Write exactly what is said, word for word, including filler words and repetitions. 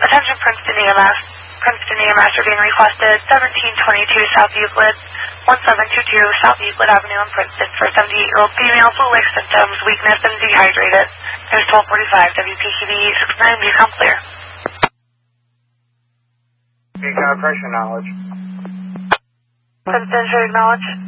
Attention Princeton E M S. Princeton E M S are being requested seventeen twenty-two South Euclid, one seven two two South Euclid Avenue in Princeton for seventy-eight-year-old female, flu-like symptoms, weakness, and dehydrated. There's twelve forty-five W P Q B six nine, become clear. Beacon pressure knowledge. Princeton, should acknowledge.